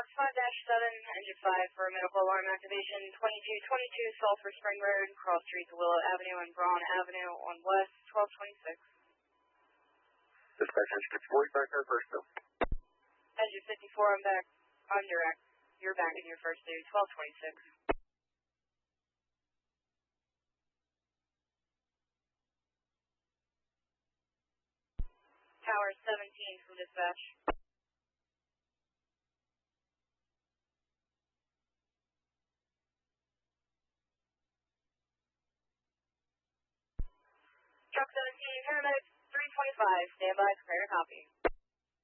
Fox 5-7, engine 5 for medical alarm activation, 2222 Sulphur Spring Road, cross streets Willow Avenue and Braun Avenue on West, 1226. Dispatch engine 54, back there first bill. Engine 54, I'm back. I'm direct. You're back in your first due, 1226. Tower 17 from dispatch. Truck 17, paramedics 325, stand by, prepare to copy.